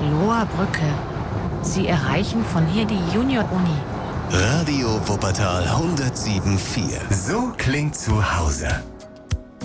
Loher Brücke. Sie erreichen von hier die Junior-Uni. Radio Wuppertal 107.4. So klingt zu Hause.